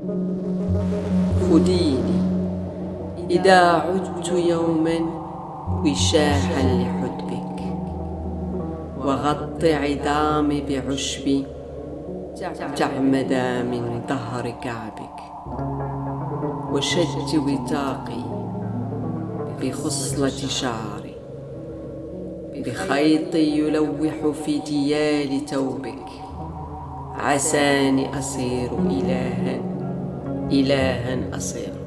خذيني إذا عدت يوما وشاحا لحدبك، وغط عظامي بعشبي تعمدا من ظهر كعبك، وشد وثاقي بخصلة شعري، بخيط يلوح في ديال ثوبك. عساني أصير إلها أصير.